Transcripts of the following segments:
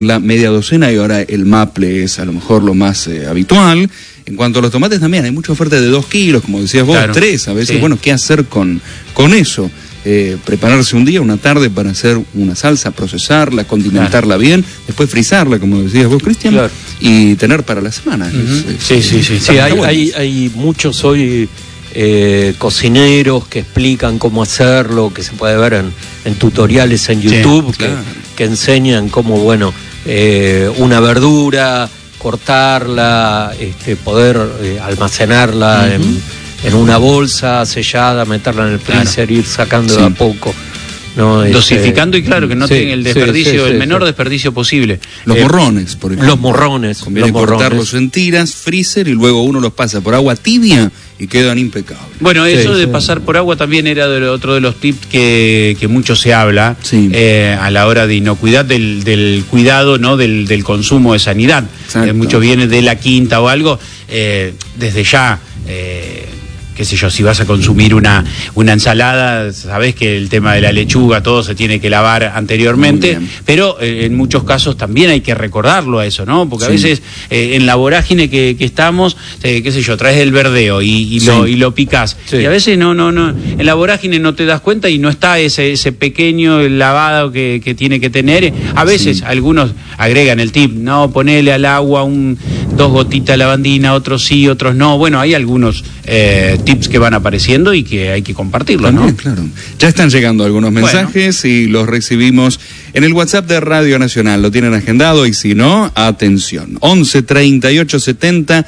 la media docena y ahora el maple es a lo mejor lo más habitual. En cuanto a los tomates también hay mucha oferta de 2 kilos, como decías vos, claro, 3 a veces. Sí. Bueno, ¿qué hacer con eso? Prepararse un día, una tarde para hacer una salsa, procesarla, condimentarla, claro, bien, después frizarla, como decías vos, Cristian, claro, y tener para la semana. Sí, hay muchos hoy cocineros que explican cómo hacerlo, que se puede ver en tutoriales en YouTube, sí, claro, que enseñan cómo, bueno, una verdura, cortarla, poder almacenarla en una bolsa sellada, meterla en el freezer, claro, ir sacando, sí, de a poco, ¿no? Dosificando y claro, que no tenga el desperdicio, el menor desperdicio posible. Los morrones, por ejemplo. Los morrones. Conviene cortarlos en tiras, freezer, y luego uno los pasa por agua tibia y quedan impecables. Bueno, eso de pasar por agua también era otro de los tips que mucho se habla, sí, a la hora de inocuidad, del cuidado, ¿no? Del consumo de sanidad. Muchos vienen de la quinta o algo, desde ya... qué sé yo, si vas a consumir una ensalada, sabés que el tema de la lechuga, todo se tiene que lavar anteriormente, pero en muchos casos también hay que recordarlo a eso, ¿no? Porque, sí, a veces en la vorágine que estamos, qué sé yo, traes el verdeo y lo picás, sí, y a veces no, en la vorágine no te das cuenta y no está ese pequeño lavado que tiene que tener. A veces, sí, algunos agregan el tip, no, ponele al agua 2 gotitas de lavandina, otros sí, otros no. Bueno, hay algunos tips que van apareciendo y que hay que compartirlos, ¿no? Claro. Ya están llegando algunos mensajes, bueno, y los recibimos en el WhatsApp de Radio Nacional. Lo tienen agendado y si no, atención. 11 38 70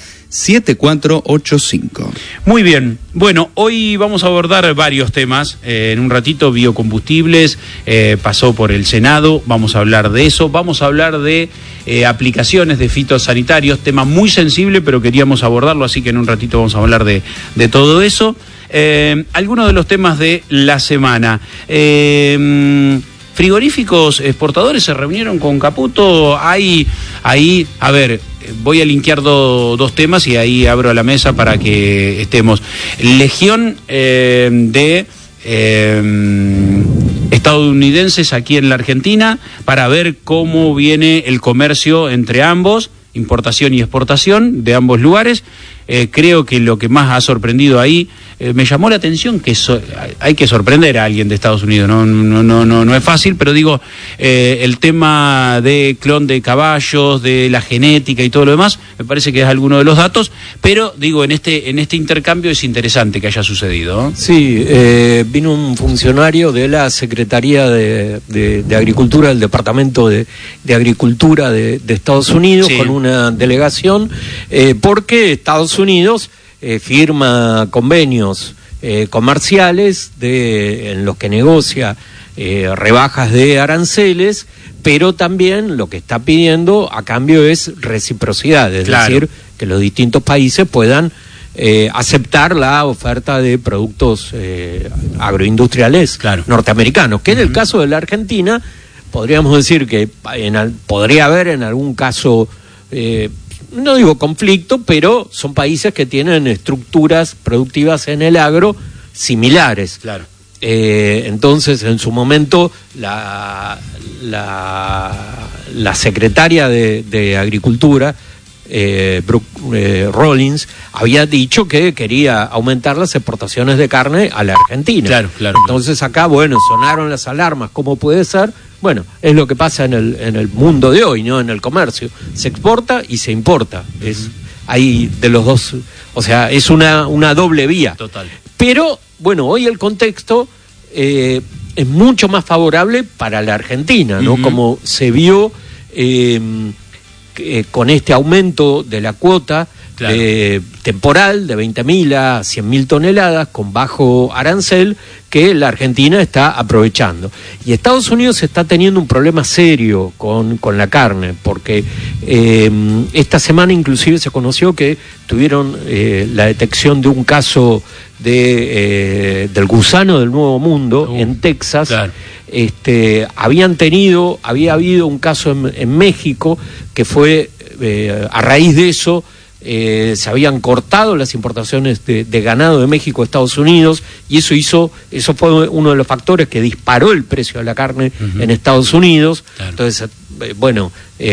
7485. Muy bien. Bueno, hoy vamos a abordar varios temas. En un ratito, biocombustibles, pasó por el Senado, vamos a hablar de eso. Vamos a hablar de aplicaciones de fitosanitarios, tema muy sensible, pero queríamos abordarlo, así que en un ratito vamos a hablar de todo eso. Algunos de los temas de la semana. Frigoríficos exportadores se reunieron con Caputo. Ahí, a ver, voy a linkear dos temas y ahí abro la mesa para que estemos. Legión de estadounidenses aquí en la Argentina para ver cómo viene el comercio entre ambos, importación y exportación de ambos lugares. Creo que lo que más ha sorprendido ahí, me llamó la atención que hay que sorprender a alguien de Estados Unidos, no es fácil, pero digo, el tema de clon de caballos, de la genética y todo lo demás, me parece que es alguno de los datos, pero digo, en este intercambio es interesante que haya sucedido, ¿no? Sí, vino un funcionario de la Secretaría de Agricultura, del Departamento de Agricultura de Estados Unidos, sí, con una delegación, porque Estados Unidos firma convenios comerciales en los que negocia rebajas de aranceles, pero también lo que está pidiendo a cambio es reciprocidad, es claro, decir, que los distintos países puedan aceptar la oferta de productos agroindustriales, claro, norteamericanos, que en el caso de la Argentina podríamos decir que podría haber en algún caso, no digo conflicto, pero son países que tienen estructuras productivas en el agro similares. Claro. Entonces, en su momento, la secretaria de Agricultura, Brooke Rollins, había dicho que quería aumentar las exportaciones de carne a la Argentina. Claro. Entonces acá, bueno, sonaron las alarmas. ¿Cómo puede ser? Bueno, es lo que pasa en el mundo de hoy, ¿no? En el comercio. Se exporta y se importa. Hay de los dos, o sea, es una doble vía. Total. Pero, bueno, hoy el contexto es mucho más favorable para la Argentina, ¿no? Como se vio con este aumento de la cuota, claro, temporal de 20.000 a 100.000 toneladas con bajo arancel, que la Argentina está aprovechando. Y Estados Unidos está teniendo un problema serio con la carne, porque esta semana inclusive se conoció que tuvieron la detección de un caso del gusano del Nuevo Mundo en Texas. Claro. Había habido un caso en México que fue a raíz de eso. Se habían cortado las importaciones de ganado de México a Estados Unidos, y eso fue uno de los factores que disparó el precio de la carne en Estados Unidos. Claro. Entonces bueno,